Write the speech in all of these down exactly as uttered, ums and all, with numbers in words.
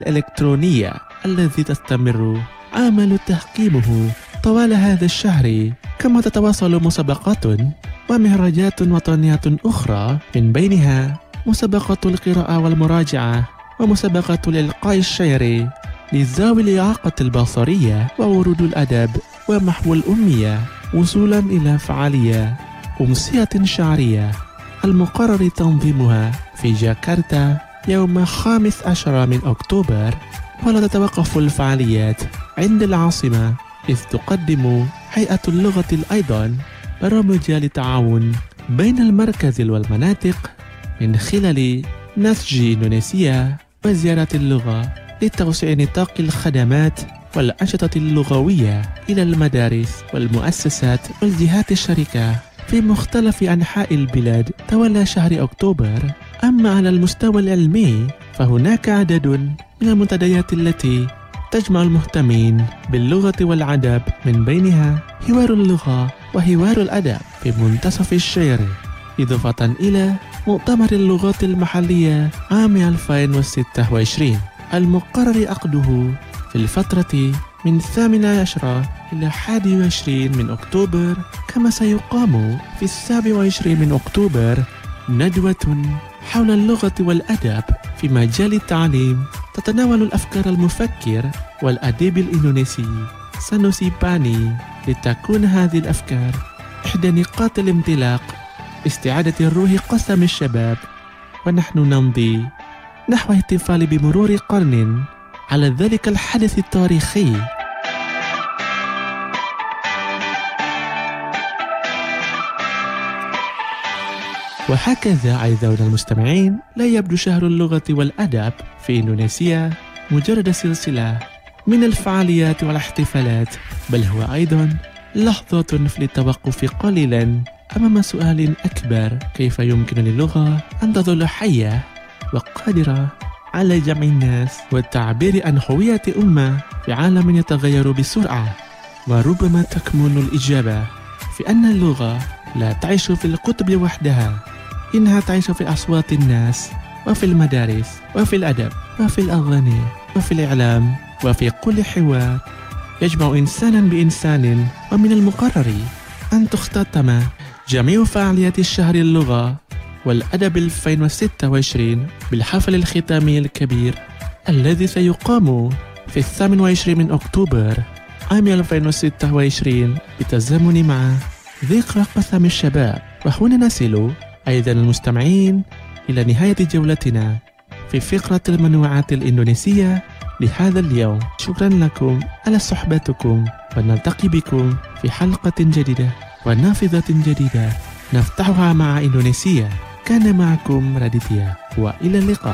الإلكترونية الذي تستمر عمل تحكيمه طوال هذا الشهر، كما تتواصل مسابقات ومهرجانات وطنية أخرى، من بينها مسابقة القراءة والمراجعة ومسابقة الإلقاء الشعري لذوي الإعاقة البصرية وورود الأدب ومحو الأمية، وصولا إلى فعالية أمسية شعرية المقرر تنظيمها في جاكرتا يوم خامس عشر من أكتوبر. ولا تتوقف الفعاليات عند العاصمة، إذ تقدم هيئة اللغة أيضا برامج للتعاون بين المركز والمناطق من خلال نسج إندونيسيا وزيارة اللغة لتوسيع نطاق الخدمات والأنشطة اللغوية إلى المدارس والمؤسسات والجهات الشركة في مختلف أنحاء البلاد طوال شهر أكتوبر. أما على المستوى العلمي فهناك عدد من المنتديات التي تجمع المهتمين باللغة والأدب، من بينها حوار اللغة وحوار الأدب في منتصف الشهر، إضافة إلى مؤتمر اللغات المحلية عام ألفين وستة وعشرين المقرر عقده في الفترة من الثامن عشر إلى الحادي والعشرين من أكتوبر. كما سيقام في السابع والعشرين من أكتوبر ندوة حول اللغة والأدب في مجال التعليم، تتناول الأفكار المفكر والأديب الإندونيسي سانوسي باني، لتكون هذه الأفكار إحدى نقاط الانطلاق استعادة الروح قسم الشباب، ونحن نمضي نحو احتفال بمرور قرن على ذلك الحدث التاريخي. وهكذا أعزائنا المستمعين، لا يبدو شهر اللغة والأدب في إندونيسيا مجرد سلسلة من الفعاليات والاحتفالات، بل هو أيضا لحظة في التوقف قليلا أمام سؤال أكبر: كيف يمكن للغة أن تظل حية وقادرة على جمع الناس والتعبير عن هوية أمة في عالم يتغير بسرعة؟ وربما تكمن الإجابة في أن اللغة لا تعيش في الكتب وحدها، إنها تعيش في أصوات الناس وفي المدارس وفي الأدب وفي الأغاني وفي الإعلام وفي كل حوار يجمع إنسانا بإنسان. ومن المقرر أن تختتم جميع فعاليات الشهر اللغة والأدب ألفين وستة وعشرين بالحفل الختامي الكبير الذي سيقام في الثامن والعشرين من أكتوبر عام ألفين وستة وعشرين بالتزامن مع ذكرى قسم الشباب. وهنا نصل أيضا المستمعين إلى نهاية جولتنا في فقرة المنوعات الإندونيسية لهذا اليوم. شكرا لكم على صحبتكم، ونلتقي بكم في حلقة جديدة ونافذة جديدة نفتحها مع إندونيسيا. كان معكم راديتيا، وإلى اللقاء.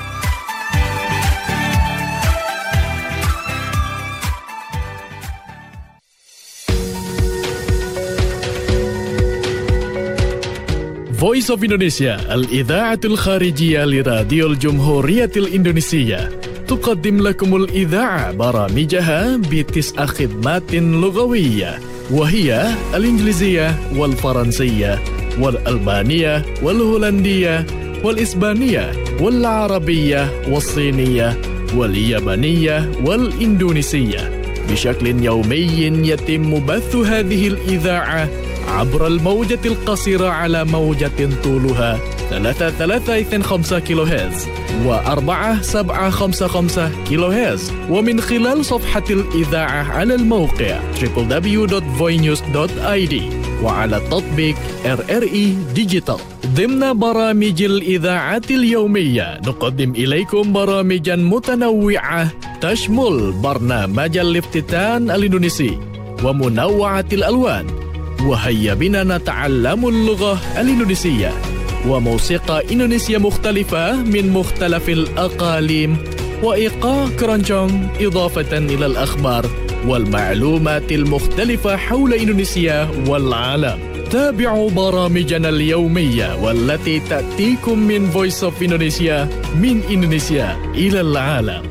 Voice of Indonesia, الإذاعة الخارجية لراديو الجمهورية الإندونيسية، تقدم لكم الإذاعة برامجها بتسع خدمات لغوية، وهي الإنجليزية والفرنسية والألبانية والهولندية والإسبانية والعربية والصينية واليابانية والإندونيسية. بشكل يومي يتم بث هذه الإذاعة عبر الموجة القصيرة على موجة طولها ثلاثة ثلاثة اثنين خمسة كيلو هرتز وأربعة سبعة خمسة خمسة كيلو هرتز، ومن خلال صفحة الإذاعة على الموقع دبليو دبليو دبليو دوت فوي نيوز دوت آي دي وعلى تطبيق آر آر إي ديجيتال. ضمن برامج الإذاعة اليومية نقدم إليكم برامجا متنوعة تشمل برنامج الافتتان الإندونيسي ومنوعة الألوان، وهيا بنا نتعلم اللغة الإندونيسية، وموسيقى إندونيسية مختلفة من مختلف الأقاليم، وإيقاع كرانشونغ، إضافة إلى الأخبار والمعلومات المختلفة حول إندونيسيا والعالم. تابعوا برامجنا اليومية والتي تأتيكم من Voice of Indonesia، من إندونيسيا إلى العالم.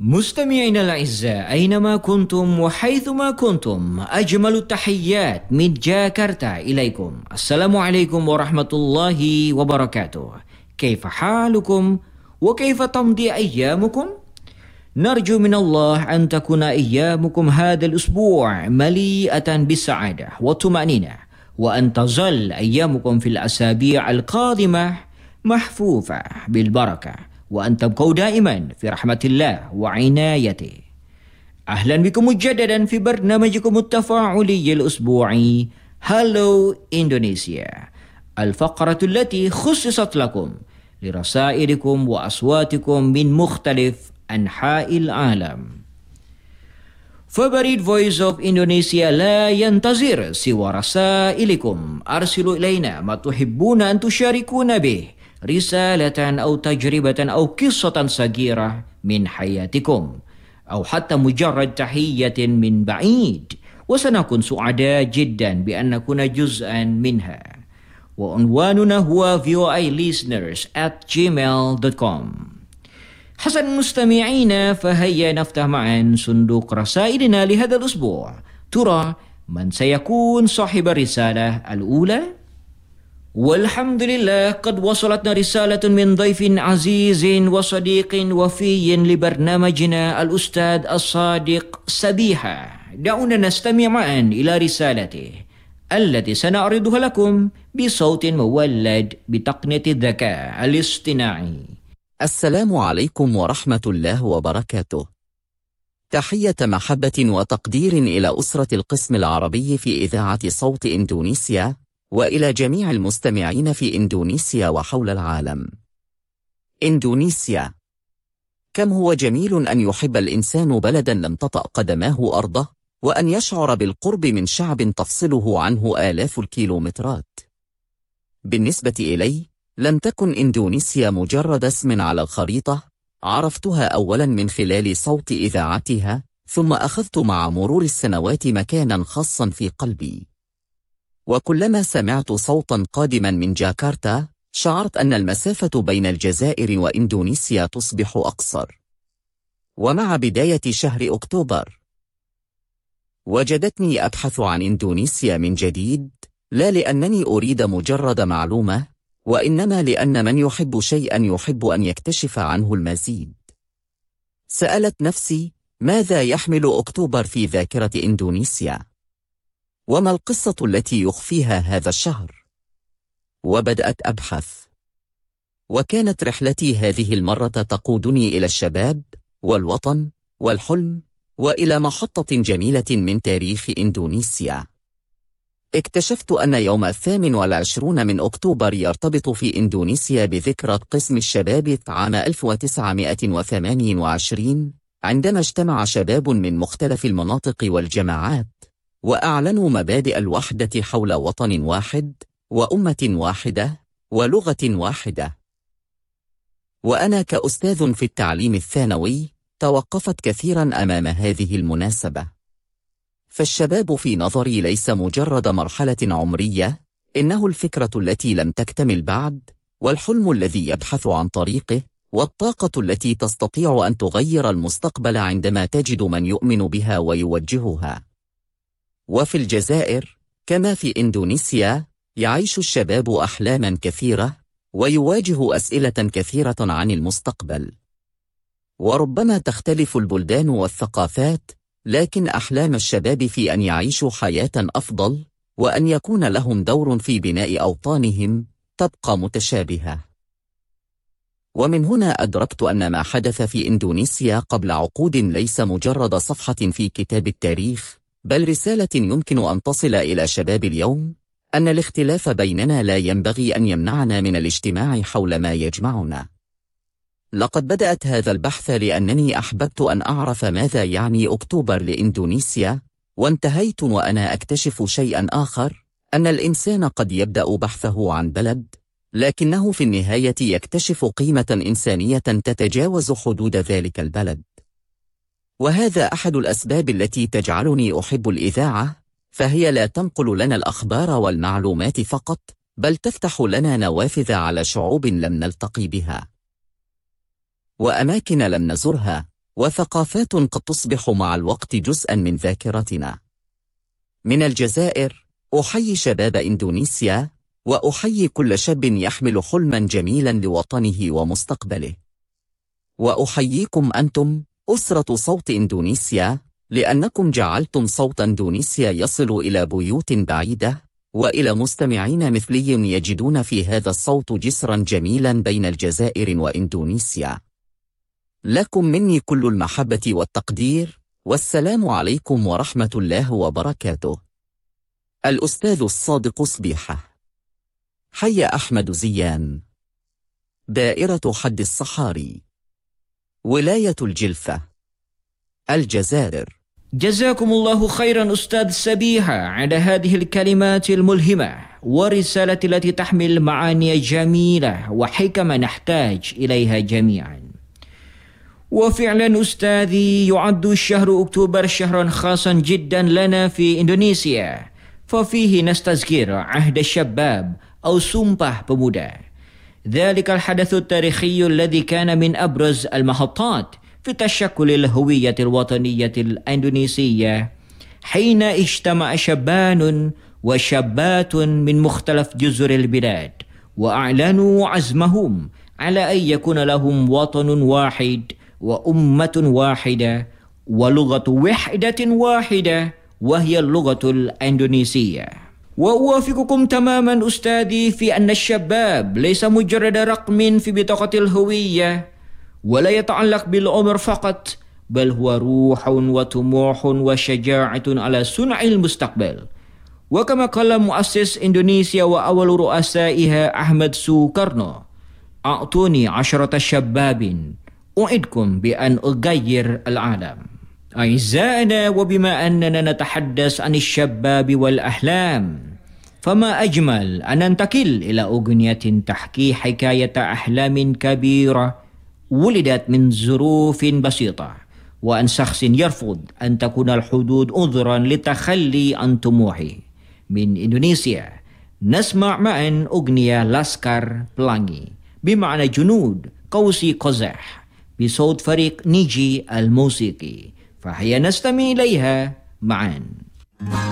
مستمعينا الأعزاء أينما كنتم وحيثما كنتم، أجمل التحيات من جاكرتا إليكم. السلام عليكم ورحمة الله وبركاته. كيف حالكم وكيف تمضي أيامكم؟ نرجو من الله أن تكون أيامكم هذا الأسبوع مليئة بالسعادة والطمأنينة، وأن تظل أيامكم في الأسابيع القادمة محفوفة بالبركة، وأن تبقوا دائما في رحمة الله وعنايته. أهلا بكم مجددا في برنامجكم التفاعلي الأسبوعي هالو إندونيسيا، الفقرة التي خصصت لكم لرسائلكم وأصواتكم من مختلف أنحاء العالم. فبريد Voice of Indonesia لا ينتظر سوى رسائلكم. أرسلوا إلينا ما تحبون أن تشاركون به، رسالة أو تجربة أو قصة صغيرة من حياتكم، أو حتى مجرد تحية من بعيد، وسنكون سعداء جدا بأن نكون جزءا منها. وعنواننا هو في او اي listeners at gmail dot com. حسن مستمعينا، فهيا نفتح معا صندوق رسائلنا لهذا الأسبوع. ترى من سيكون صاحب الرسالة الأولى؟ والحمد لله، قد وصلتنا رسالة من ضيف عزيز وصديق وفي لبرنامجنا، الأستاذ الصادق سبيحة. دعونا نستمع معا إلى رسالته التي سنعرضها لكم بصوت مولد بتقنية الذكاء الاصطناعي. السلام عليكم ورحمة الله وبركاته. تحية محبة وتقدير إلى أسرة القسم العربي في إذاعة صوت إندونيسيا، وإلى جميع المستمعين في إندونيسيا وحول العالم. إندونيسيا، كم هو جميل أن يحب الإنسان بلدا لم تطأ قدماه أرضه، وأن يشعر بالقرب من شعب تفصله عنه آلاف الكيلومترات. بالنسبة إلي، لم تكن إندونيسيا مجرد اسم على الخريطة، عرفتها أولا من خلال صوت إذاعتها، ثم أخذت مع مرور السنوات مكانا خاصا في قلبي. وكلما سمعت صوتا قادما من جاكرتا، شعرت أن المسافة بين الجزائر وإندونيسيا تصبح أقصر. ومع بداية شهر أكتوبر، وجدتني أبحث عن إندونيسيا من جديد، لا لأنني أريد مجرد معلومة، وإنما لأن من يحب شيئا يحب أن يكتشف عنه المزيد. سألت نفسي، ماذا يحمل أكتوبر في ذاكرة إندونيسيا؟ وما القصة التي يخفيها هذا الشهر؟ وبدأت أبحث، وكانت رحلتي هذه المرة تقودني إلى الشباب والوطن والحلم، وإلى محطة جميلة من تاريخ إندونيسيا. اكتشفت أن يوم الثامن والعشرون من أكتوبر يرتبط في إندونيسيا بذكرى قسم الشباب عام ألف وتسعمائة وثمانية وعشرين، عندما اجتمع شباب من مختلف المناطق والجماعات، وأعلنوا مبادئ الوحدة حول وطن واحد وأمة واحدة ولغة واحدة. وأنا كأستاذ في التعليم الثانوي توقفت كثيرا أمام هذه المناسبة. فالشباب في نظري ليس مجرد مرحلة عمرية، إنه الفكرة التي لم تكتمل بعد، والحلم الذي يبحث عن طريقه، والطاقة التي تستطيع أن تغير المستقبل عندما تجد من يؤمن بها ويوجهها. وفي الجزائر كما في إندونيسيا يعيش الشباب أحلاما كثيرة، ويواجه أسئلة كثيرة عن المستقبل. وربما تختلف البلدان والثقافات، لكن أحلام الشباب في أن يعيشوا حياة أفضل، وأن يكون لهم دور في بناء أوطانهم، تبقى متشابهة. ومن هنا أدركت أن ما حدث في إندونيسيا قبل عقود ليس مجرد صفحة في كتاب التاريخ، بل رسالة يمكن أن تصل إلى شباب اليوم، أن الاختلاف بيننا لا ينبغي أن يمنعنا من الاجتماع حول ما يجمعنا. لقد بدأت هذا البحث لأنني أحببت أن أعرف ماذا يعني أكتوبر لإندونيسيا، وانتهيت وأنا أكتشف شيئا آخر، أن الإنسان قد يبدأ بحثه عن بلد، لكنه في النهاية يكتشف قيمة إنسانية تتجاوز حدود ذلك البلد. وهذا أحد الأسباب التي تجعلني أحب الإذاعة، فهي لا تنقل لنا الأخبار والمعلومات فقط، بل تفتح لنا نوافذ على شعوب لم نلتقي بها، وأماكن لم نزرها، وثقافات قد تصبح مع الوقت جزءا من ذاكرتنا. من الجزائر، أحيي شباب إندونيسيا، وأحيي كل شاب يحمل حلما جميلا لوطنه ومستقبله. وأحييكم أنتم أسرة صوت إندونيسيا، لأنكم جعلتم صوت إندونيسيا يصل إلى بيوت بعيدة وإلى مستمعين مثلي يجدون في هذا الصوت جسرا جميلا بين الجزائر وإندونيسيا. لكم مني كل المحبة والتقدير، والسلام عليكم ورحمة الله وبركاته. الأستاذ الصادق صبيحة. حي أحمد زيان، دائرة حد الصحاري، ولاية الجلفة، الجزائر. جزاكم الله خيرا أستاذ سبيحة على هذه الكلمات الملهمة ورسالة التي تحمل معاني جميلة وحكمة نحتاج إليها جميعا. وفعلا أستاذي، يعد شهر أكتوبر شهرا خاصا جدا لنا في إندونيسيا، ففيه نستذكر عهد الشباب أو سومبah pemuda، ذلك الحدث التاريخي الذي كان من أبرز المحطات في تشكل الهوية الوطنية الإندونيسية، حين اجتمع شبان وشابات من مختلف جزر البلاد وأعلنوا عزمهم على أن يكون لهم وطن واحد وأمة واحدة ولغة وحدة واحدة، وهي اللغة الإندونيسية. وأوافقكم تماما أستاذي في أن الشباب ليس مجرد رقم في بطاقة الهوية ولا يتعلق بالعمر فقط، بل هو روح وطموح وشجاعة على صنع المستقبل. وكما قال مؤسس إندونيسيا وأول رؤسائها أحمد سوكارنو: أعطوني عشرة شباب أعدكم بأن أغير العالم. أعزائنا، وبما أننا نتحدث عن الشباب والأحلام، فما أجمل أن ننتقل إلى أغنية تحكي حكاية أحلام كبيرة ولدت من ظروف بسيطة وأن شخص يرفض أن تكون الحدود عذرا للتخلي عن طموحه. من إندونيسيا نسمع معا أغنية لاskar Pelangi بمعنى جنود قوسي قزح بصوت فريق نيجي الموسيقي، فهيا نستمع إليها معا.